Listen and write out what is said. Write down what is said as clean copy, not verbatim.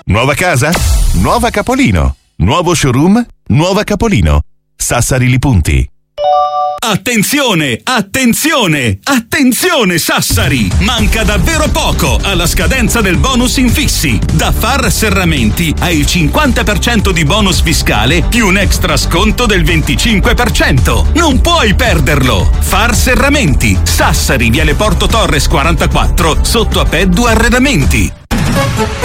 Nuova casa? Nuova Capolino. Nuovo showroom? Nuova Capolino. Sassari Li Punti. Attenzione, attenzione, attenzione Sassari! Manca davvero poco alla scadenza del bonus infissi. Da Far Serramenti hai il 50% di bonus fiscale più un extra sconto del 25%. Non puoi perderlo! Far Serramenti, Sassari, Viale Porto Torres 44, sotto a Peddu Arredamenti.